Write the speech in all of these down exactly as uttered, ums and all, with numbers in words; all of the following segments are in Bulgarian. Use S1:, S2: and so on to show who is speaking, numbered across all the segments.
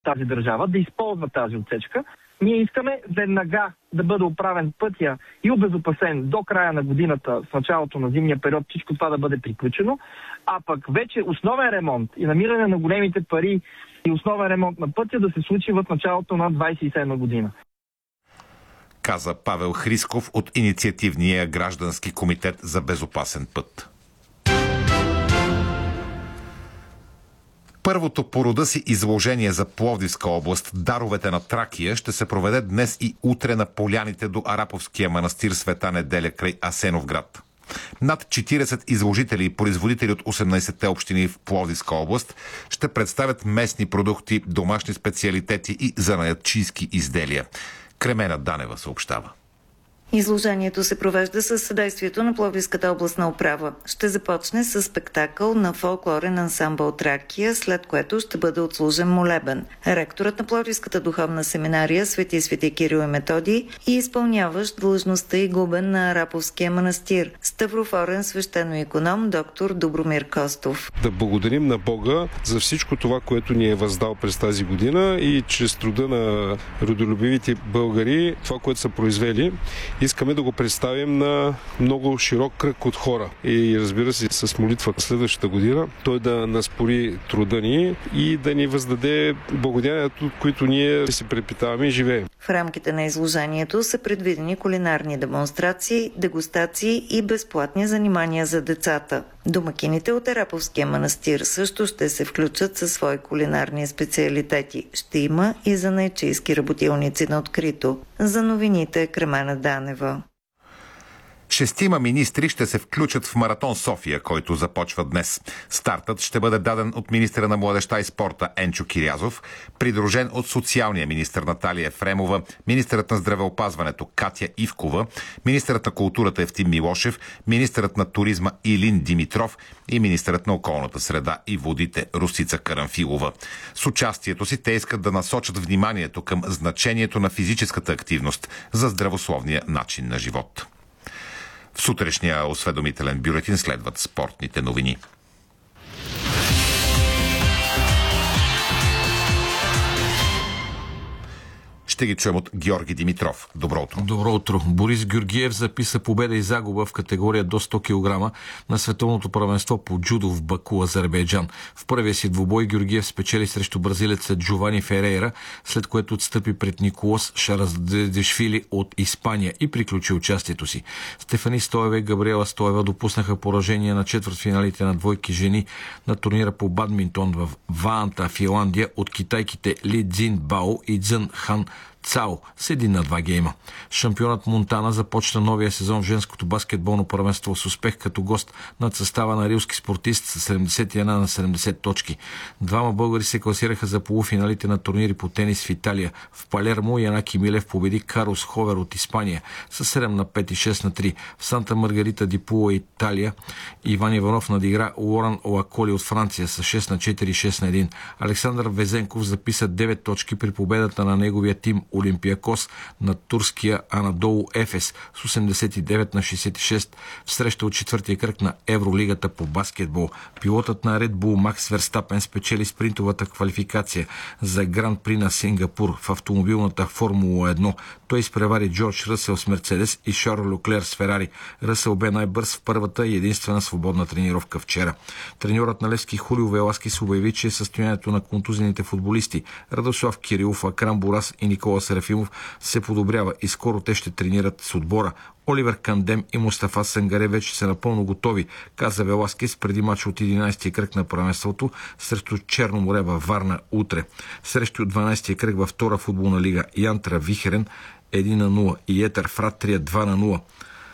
S1: тази държава да използва тази отсечка. Ние искаме веднага да бъде оправен пътя и обезопасен до края на годината, в началото на зимния период, всичко това да бъде приключено, а пък вече основен ремонт и намиране на големите пари и основен ремонт на пътя да се случи в началото на двадесет и седма година.
S2: Каза Павел Хрисков от Инициативния граждански комитет за безопасен път. Първото по рода си изложение за Пловдивска област "Даровете на Тракия" ще се проведе днес и утре на поляните до Араповския манастир Света Неделя край Асеновград. Над четиридесет изложители и производители от осемнадесетте общини в Пловдивска област ще представят местни продукти, домашни специалитети и занаятчийски изделия. Кремена Данева съобщава.
S3: Изложението се провежда със съдействието на Пловдивската областна управа. Ще започне с спектакъл на фолклорен ансамбъл Тракия, след което ще бъде отслужен молебен. Ректорът на Пловдивската духовна семинария Свети Свети Кирил и Методий и изпълняващ длъжността игумен на Араповския манастир, ставрофорен свещено-иконом доктор Добромир Костов.
S4: Да благодарим на Бога за всичко това, което ни е въздал през тази година и чрез труда на родолюбивите българи, това, което са произвели, искаме да го представим на много широк кръг от хора. И разбира се, с молитва следващата година той да наспори труда ни и да ни въздаде благодеянието, от които ние се препитаваме и живеем.
S3: В рамките на изложението са предвидени кулинарни демонстрации, дегустации и безплатни занимания за децата. Домакините от Араповския манастир също ще се включат със свои кулинарни специалитети. Ще има и занаятчийски работилници на открито. За новините Кремена Данева.
S2: Шестима министри ще се включат в Маратон София, който започва днес. Стартът ще бъде даден от министъра на младежта и спорта Енчо Кирязов, придружен от социалния министър Наталия Ефремова, министърът на здравеопазването Катя Ивкова, министърът на културата Евтим Милошев, министърът на туризма Илин Димитров и министърът на околната среда и водите Росица Карамфилова. С участието си те искат да насочат вниманието към значението на физическата активност за здравословния начин на живот. В сутрешния осведомителен бюлетин следват спортните новини. Ще ги чуем от Георги Димитров. Добро утро.
S5: Добро утро. Борис Георгиев записа победа и загуба в категория до сто килограма на световното първенство по джудо в Баку, Азербайджан. В първия си двубой Георгиев спечели срещу бразилеца Джовани Ферейра, след което отстъпи пред Николас Шараздешвили от Испания и приключи участието си. Стефани Стоева и Габриела Стоева допуснаха поражение на четвъртфиналите на двойки жени на турнира по бадминтон в Ваанта, Финландия, от китайките Ли Цзин Бао и Цзън Хан Цао с един на два гейма. Шампионът Монтана започна новия сезон в женското баскетболно първенство с успех като гост над състава на рилски спортист с седемдесет и една на седемдесет точки. Двама българи се класираха за полуфиналите на турнири по тенис в Италия. В Палермо Янаки Милев победи Карлос Ховер от Испания с седем на пет и шест на три. В Санта Маргарита ди Пула, Италия, Иван Иванов надигра Лоран Олаколи от Франция с шест на четири и шест на един. Александър Везенков записа девет точки при победата на неговия тим Олимпиакос на турския Анадолу Ефес с осемдесет и девет на шейсет и шест в среща от четвъртия кръг на Евролигата по баскетбол. Пилотът на Red Bull Макс Верстапен спечели спринтовата квалификация за Гран При на Сингапур в автомобилната Формула едно. Той изпревари Джордж Ръсел с Мерцедес и Шарл Леклер с Ферари. Ръсел бе най-бърз в първата и единствена свободна тренировка вчера. Треньорът на Левски Хулио Веласкис обяви, че състоянието на контузените футболисти Радослав Кирилов, Акрам Борас и Никола Серафимов се подобрява и скоро те ще тренират с отбора. Оливер Кандем и Мустафа Сангаре вече са напълно готови, каза Веласкис преди мач от единайсетия кръг на първенството срещу Черно море във Варна утре. Срещу дванайсетия кръг във втора футболна лига Янтра Вихерен едно на нула и Етер Фратрия два на нула.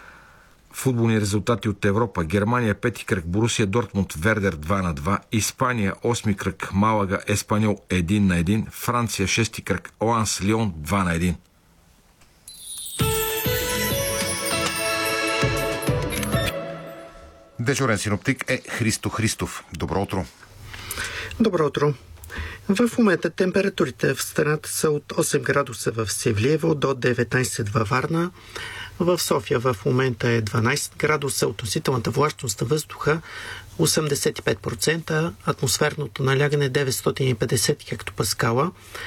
S5: Футболни резултати от Европа. Германия пети кръг, Борусия Дортмунд Вердер два на два, Испания осми кръг, Малага Еспаньол един на един, Франция шести кръг, Ланс Лион два на един.
S2: Дежурен синоптик е Христо Христов. Добро утро.
S6: Добро утро. В момента температурите в страната са от осем градуса в Севлиево до деветнайсет във Варна. В София в момента е дванайсет градуса, относителната влажност на въздуха осемдесет и пет процента, атмосферното налягане деветстотин и петдесет хектопаскала,